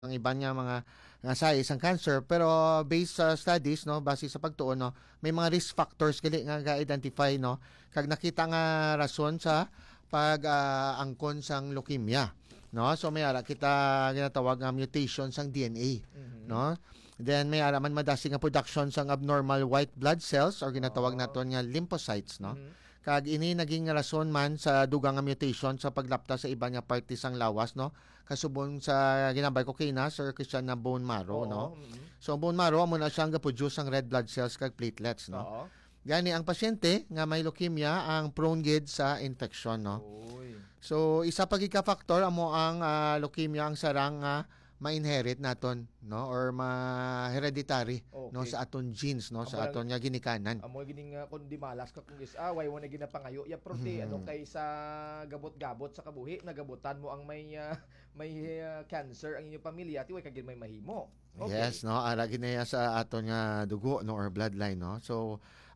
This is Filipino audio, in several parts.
ang iba niya mga nga isang cancer, pero based sa studies no, base sa pagtuon no, may mga risk factors gali nga ga-identify no, kag nakita nga rason sa pag angkon sang leukemia no. So may ara kita ginatawag nga mutation sang DNA Mhm. no. Then may ara man madasi nga production sang abnormal white blood cells or ginatawag Oo. naton nga lymphocytes no. Mhm. Kag ini naging rason man sa dugang nga mutation sa paglapta sa iba nga parte sang lawas no, kasubong sa ginambay ko kina Sir Christian na bone marrow no. Oo. Mhm. So ang bone marrow amo na siyang ga-produce ang red blood cells kag platelets no. Oo. Gani ang pasyente nga may leukemia ang prone gid sa infection no. Uy. So isa pa gid ka factor amo ang leukemia ang sarang nga ma-inherit naton no or ma-hereditary no Okay. sa aton genes no Amo sa lang aton nga ginikanan. amo gining kundi malas ka kung is way mo na ginapangayo ya prote ano Mhm. kay sa gabot-gabot sa kabuhi nagabutan mo ang may may cancer ang inyong pamilya ti way kagid may mahimo. Okay. Yes, no, ara ginaya sa aton nga dugo no or bloodline no. So,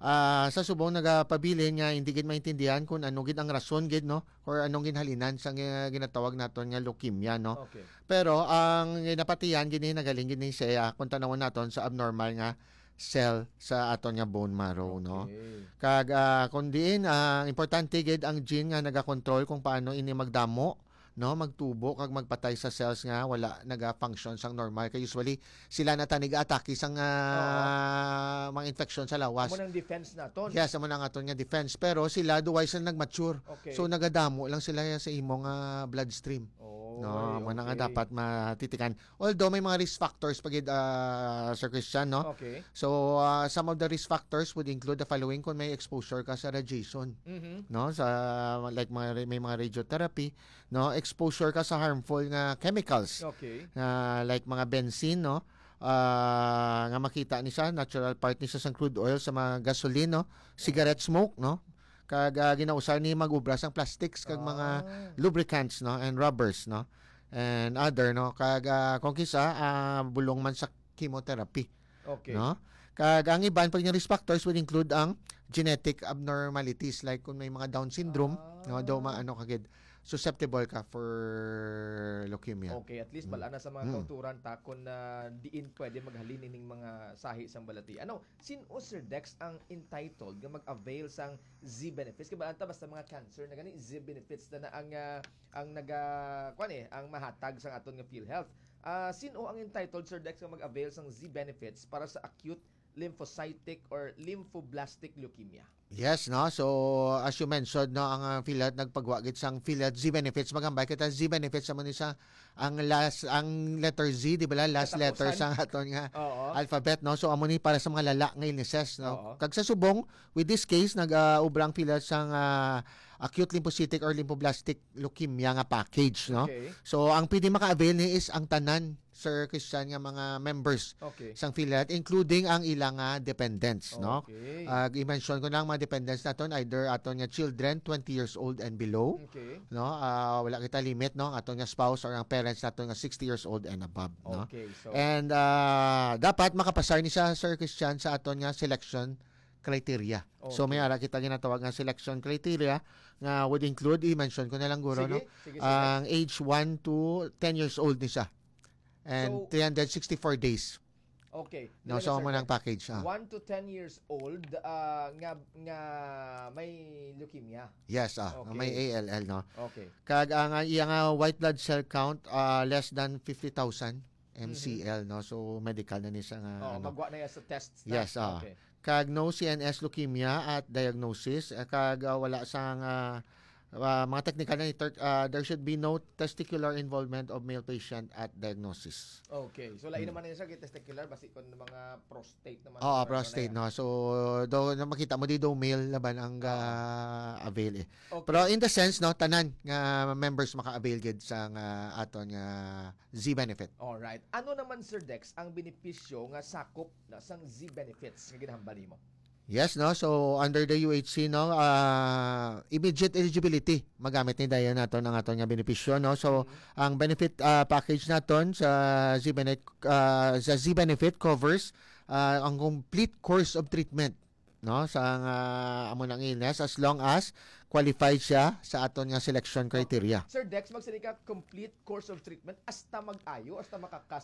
sa subong nagapabilin nga hindi gid maintindihan kung ano gid ang rason gid no or anong ginhalinan sa ginatawag naton nga leukemia no. Okay. Pero ang ginapatiyan gini nagaling gini siya kung tanawon naton sa abnormal nga cell sa aton nga bone marrow no. Okay. Kag kun diin ang importante gid ang gene nga nagakontrol kung paano ini magdamo no magtubo kag magpatay sa cells nga wala naga-function sang normal kay usually sila na tanig atake sang Oo. mga infection sa Amo lawas. nang defense naton. Yes, amo na nga aton nga defense pero sila duway sila nagmature. Okay. So nagadamo lang sila sa imong bloodstream. No, Oy, mo na nga okay. dapat matitikan. Although may mga risk factors pagid Sir Christian no. Okay. So some of the risk factors would include the following kung may exposure ka sa radiation Mhm. no sa like may mga radiotherapy no exposure ka sa harmful nga chemicals Okay. like mga benzene no nga makita ni siya natural part ni siya sa crude oil sa mga gasoline no cigarette smoke no kag ginausar ni magubra sang plastics kag mga Ah. lubricants no and rubbers no and other no kag kung kisa bulong man sa chemotherapy Okay. no kag ang iban pag risk factors would include ang genetic abnormalities like kung may mga Down syndrome no do maano kagid susceptible ka for leukemia. Okay, at least bala na sa mga kauturan ta kung diin pwede maghalin ining mga sahi sang balati. Ano, sino Sir Dex ang entitled nga mag-avail sang Z benefits? Kaya anta basta mga cancer na gani Z benefits na ang naga ang mahatag sang aton nga PhilHealth. Sino ang entitled Sir Dex nga mag-avail sang Z benefits para sa acute lymphocytic or lymphoblastic leukemia? Yes, no. So as you mentioned, no, ang PhilHealth nagpagwagit sang PhilHealth Z benefits magambay kita Z benefits sa sa ang letter Z, di ba? Last letter Katapusan. sang aton nga Oo. alphabet, no. So amo ni para sa mga lala nga illnesses, no. Oo. Kag sa subong with this case ubrang PhilHealth sang acute lymphocytic or lymphoblastic leukemia nga package, no. Okay. So ang pwede maka-avail ni is ang tanan Sir Christian nga mga members Okay. sang PhilHealth including ang ilang dependents, no. Okay. I-mention ko lang mga dependents naton either aton nga children 20 years old and below Okay. no wala kita limit no aton nga spouse or ang parents naton nga 60 years old and above no Okay. So, and dapat makapasar ni siya Sir Christian sa aton nga selection criteria. So Okay. may ara kita ginatawag nga selection criteria nga would include i-mention ko na lang guro no Sige, ang age 1 to 10 years old ni siya and So, 364 days okay. no Dili so na, Sir mo nang Dex. package 1 to 10 years old nga may leukemia. yes Okay. may ALL no. Okay. Kag ang iyang white blood cell count less than 50,000 MCL no. So medical na ni siya nga Magwa na yan sa tests na. Yes, Okay. kag no CNS leukemia at diagnosis kag wala sang mga technical na there should be no testicular involvement of male patient at diagnosis. Okay. So lain naman na siya testicular basi kon mga prostate naman. Oo, Or prostate ano no. So do na makita mo di do male laban ang avail eh. Okay. Pero in the sense no tanan nga members maka-avail gid sa aton nga Z benefit. All right. Ano naman Sir Dex ang benepisyo nga sakop na sang Z benefits nga ginahambal nimo? Yes, no? So, under the UHC, no, immediate eligibility, magamit ni Dayan nato ng aton nga benepisyo, no? So, ang benefit package naton sa Z-Benefit covers ang complete course of treatment, no sa amo ng illness as long as qualified siya sa aton nga selection criteria. Sir Dex, magsali ka complete course of treatment hasta mag-ayo, hasta makakas